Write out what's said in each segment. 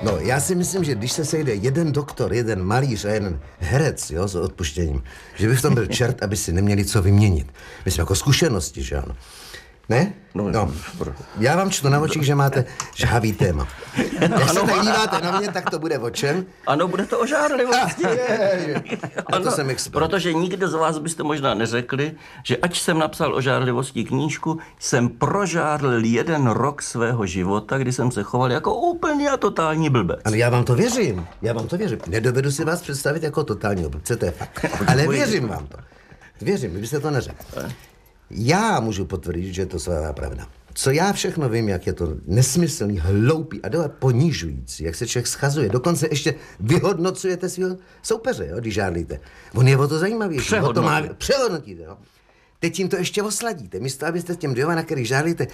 No, já si myslím, že když se sejde jeden doktor, jeden malíř a jeden herec, jo, s odpuštěním, že by v tom byl čert, aby si neměli co vyměnit. Myslím, jako zkušenosti, že ano. Ne? No. Já vám čtu na očích, že máte žhavý téma. Jak se tak díváte na mě, tak to bude o čem? Ano, bude to o žárlivosti. Ano, to jsem expert. Protože nikdo z vás byste možná neřekli, že ať jsem napsal o žárlivosti knížku, jsem prožárlil 1 rok svého života, kdy jsem se choval jako úplný a totální blbec. Ale já vám to věřím. Nedovedu si vás představit jako totální blbce, to je fakt. Ale věřím vám to. Věřím, kdybyste to neřekl. Já můžu potvrdit, že je to svatá pravda. Co já všechno vím, jak je to nesmyslný, hloupý a dole ponižující, jak se člověk schazuje. Dokonce ještě vyhodnocujete svého soupeře, jo, když žádlíte. On je o to zajímavější. Přehodnotíte, jo. Teď jim to ještě osladíte. Místo, abyste těm dvěma, na kterých žádlíte,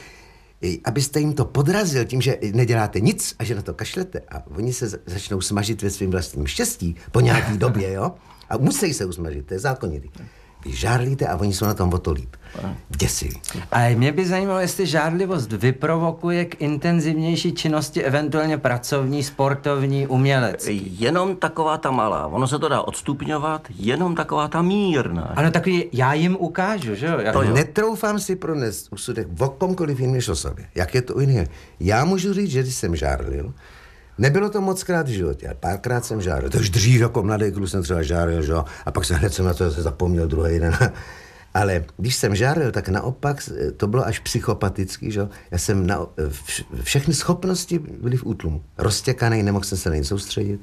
abyste jim to podrazil tím, že neděláte nic a že na to kašlete a oni se začnou smažit ve svým vlastním štěstí po nějaký době, jo. A musí se usmažit, to je zákonitý. Vy žárlíte a oni jsou na tom o to líp. Děsivý. Ale mě by zajímalo, jestli žárlivost vyprovokuje k intenzivnější činnosti, eventuálně pracovní, sportovní, umělecký. Jenom taková ta malá. Ono se to dá odstupňovat, jenom taková ta mírná. Ano, takový, já jim ukážu, že jo? Netroufám si pronést úsudek o komkoliv jiným než o sobě. Jak je to u jiného? Já můžu říct, že když jsem žárlil, nebylo to moc krát v životě, ale párkrát jsem žárlil. To už dřív jako mladý kluk jsem třeba žárlil, že jo? A pak jsem na to zapomněl druhý den. Ale když jsem žárlil, tak naopak to bylo až psychopatický, že jo? Já jsem všechny schopnosti byly v útlumu. Roztěkaný, nemohl jsem se na nic soustředit.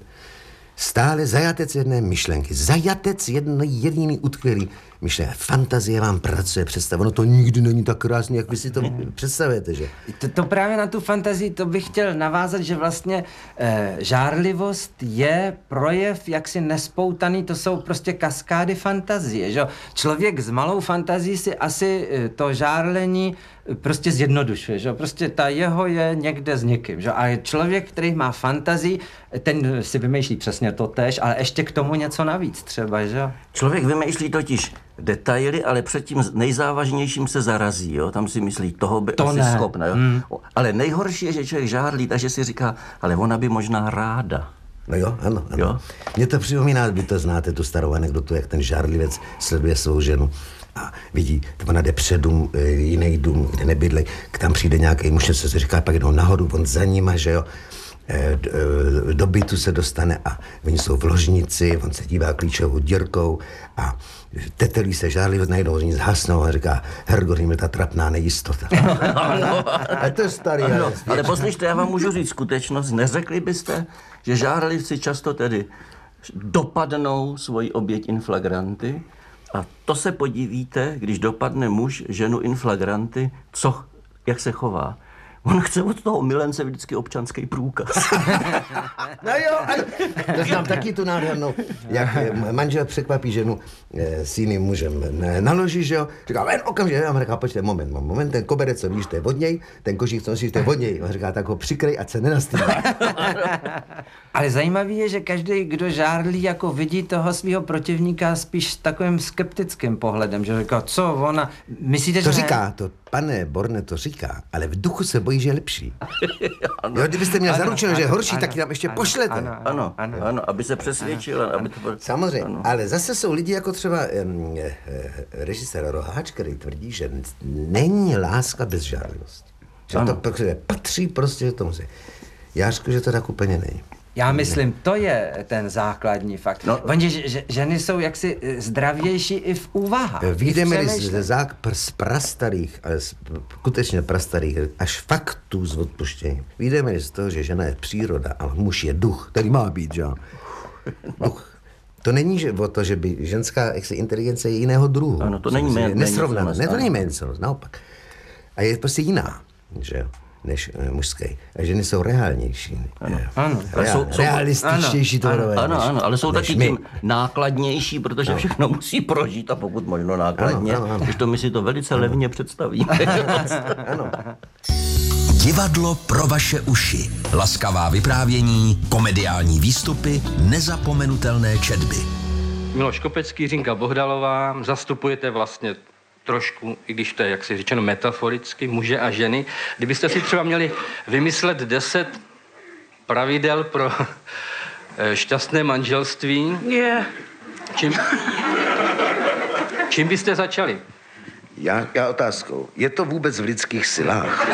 Stále zajatec jedné myšlenky. Zajatec jediný utkvělý myšlenky. Fantazie vám pracuje, představ. Ono to nikdy není tak krásný, jak vy si to představujete, že? To právě na tu fantazii, to bych chtěl navázat, že vlastně žárlivost je projev jaksi nespoutaný, to jsou prostě kaskády fantazie, že? Člověk s malou fantazí si asi to žárlení prostě zjednodušuje, že? Prostě ta jeho je někde s někým, že? A člověk, který má fantazii, ten si vymýšlí přesně to též, ale ještě k tomu něco navíc třeba, že? Člověk vymýšlí totiž detaily, ale před tím nejzávažnější se zarazí, jo? Tam si myslí, toho by to asi schopna, jo? Ale nejhorší je, že člověk žárlí, takže si říká, ale ona by možná ráda. No jo, ano. Jo? Mně to připomíná, vy to znáte, tu starou anekdotu, jak ten žárlivec sleduje svou ženu a vidí, ona jde před dům, jiný dům, kde nebydlej, tam přijde nějaký muž, co se říká, pak jdou nahoru, on za nima, že jo, do bytu se dostane a oni jsou v ložnici, on se dívá klíčovou dírkou a tetelí se žárlivě, najednou oni zhasnou a říká, Hergot, mi ta trapná nejistota. A to je starý. Ale poslyšte, já vám můžu říct skutečnost, neřekli byste, že žárlivci často tedy dopadnou svoji oběť in flagranti a to se podívíte, když dopadne muž ženu in flagranti, jak se chová. On chce od toho milence vždycky občanský průkaz. No jo, to znám taky tu nádhernou, jak manžel překvapí ženu s jiným mužem naloží, že jo, říká, ven okamžitě, já mu říká, počkej, moment, ten koberec, co víš, to je od něj, ten košík, co nosíš, to je od něj, on říká, tak ho přikrej, ať se nenastýlí. Ale zajímavý je, že každý, kdo žárlí, jako vidí toho svého protivníka spíš s takovým skeptickým pohledem, že říká, co ona, myslíte, že to říká, to pane Borne to říká, ale v duchu se bojí, že je lepší. Jo, kdybyste měl zaručeno, že je horší, tak tam ještě pošlete. Ano, aby se přesvědčil. Samozřejmě, ale zase jsou lidi jako třeba režisér Roháč, který tvrdí, že není láska bez žárlivosti. Že to patří prostě tomu. Já řeknu, že to tak úplně není. Já myslím, to je ten základní fakt. No, ženy jsou jaksi zdravější i v úvahách. Vyjdeme z prastarých, ale skutečně prastarých, až faktů s odpuštěním. Vyjdeme z toho, že žena je příroda, ale muž je duch, který má být, že? Duch. To není o to, že by ženská inteligence je jiného druhu. Ano, to není nesrovnané. Ne, to není ménconost, naopak. A je prostě jiná, že jo, než mužské. A ženy jsou reálnější. Ano. Realističtější to ano, ale jsou taky tím nákladnější, protože všechno musí prožít a pokud možno nákladně. Když to my si to velice levně představíme. Ano. Divadlo pro vaše uši. Laskavá vyprávění, komediální výstupy, nezapomenutelné četby. Miloš Kopecký, Jiřinka Bohdalová, zastupujete vlastně trošku, i když to je, jak si řečeno, metaforicky, muže a ženy. Kdybyste si třeba měli vymyslet 10 pravidel pro šťastné manželství. Čím byste začali? Já otázkou. Je to vůbec v lidských silách?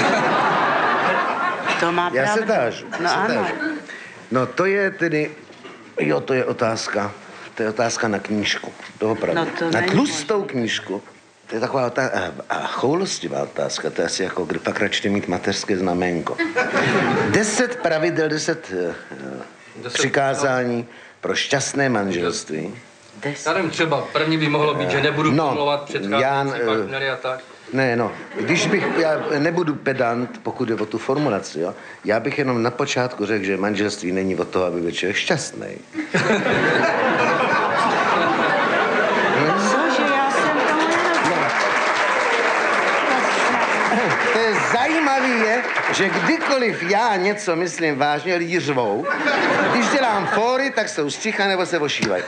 To má Já pravdu. se tážu. No ano. No to je tedy... Jo, to je otázka. To je otázka na knížku. To opravdu. No to na není tlustou knížku. To je taková a choulostivá otázka. To je asi jako, kdy pak radši mít mateřské znaménko. 10 pravidel, 10 přikázání pro šťastné manželství. Já nevím, třeba první by mohlo být, že nebudu pomlouvat předcházející partnery a tak. Ne, no, já nebudu pedant, pokud je o tu formulaci, jo. Já bych jenom na počátku řekl, že manželství není o toho, aby byl člověk šťastný. Cože, já jsem tomu nerozuměla. To je zajímavý je, že kdykoliv já něco myslím vážně, lidi řvou. Když dělám fóry, tak jsou sticha nebo se ošívají.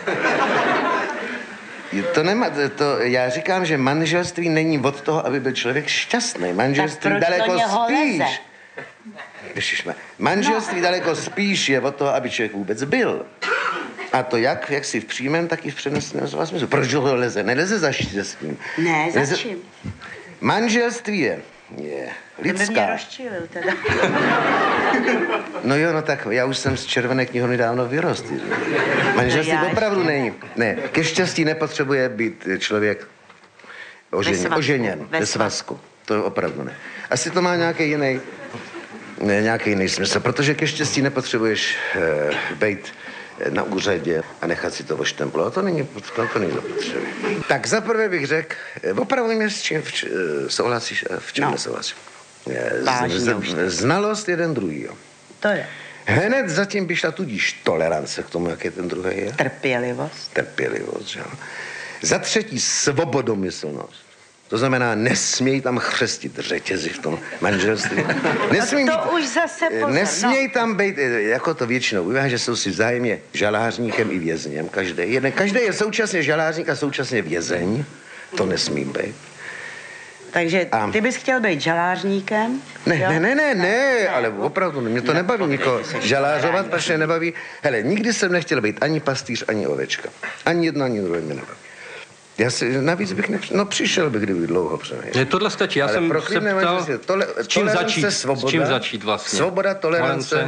Já říkám, že manželství není od toho, aby byl člověk šťastný. Manželství Tak proč daleko do něho spíš. leze? Manželství daleko spíš je od toho, aby člověk vůbec byl. A to jak si v přímém, tak i v přeneseném slova smyslu. Proč do toho leze? Neleze za štěstím. Ne, za čím? Manželství je To by mě lidská. rozčílil teda. No jo, no tak já už jsem z červené knihovny dávno vyrost. Manželství No já opravdu ještě. není. Ne, ke štěstí nepotřebuje být člověk svazku. oženěn, Ve ve svazku. To opravdu ne. Asi to má nějaký jiný smysl, protože ke štěstí nepotřebuješ být na úřadě a nechat si to oštemplovat. To není zapotřebí. Tak zaprvé bych řekl, opravdu mě s čím souhlasíš a v čem nesouhlasíš. Vážně už. Znalost jeden druhýho. To je Hned zatím by šla tudíž tolerance k tomu, jak je ten druhý je. Trpělivost, že jo. Za třetí svobodomyslnost. To znamená, nesměj tam chřestit řetězy v tom manželství. Nesměj to už zase pozor, nesměj tam být, jako to většinou bývá, že jsou si vzájemně žalářníkem i vězněm. Každý je současně žalářník a současně vězeň. To nesmí být. Takže ty bys chtěl být žalářníkem? jo? Ne, ale opravdu, mě to nebaví nikoho žalářovat, protože nebaví. Hele, nikdy jsem nechtěl být ani pastýř, ani ovečka. Ani jedno, ani druhé mě nebaví. Navíc bych přišel bych, kdyby dlouho přemýšlel. Ne, tohle stačí. Já Ale jsem pro se klidné ptal, manželství, s čím začít, svoboda, s čím začít vlastně. Svoboda, tolerance,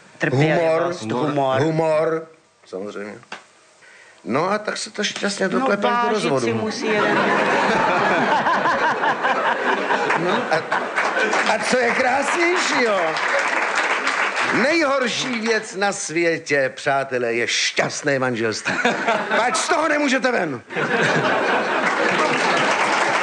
humor, samozřejmě. No a tak se to šťastně doklepeš do rozvodu. si musí jeden. A co je krásnějšího? Nejhorší věc na světě, přátelé, je šťastné manželství. Pač z toho nemůžete ven.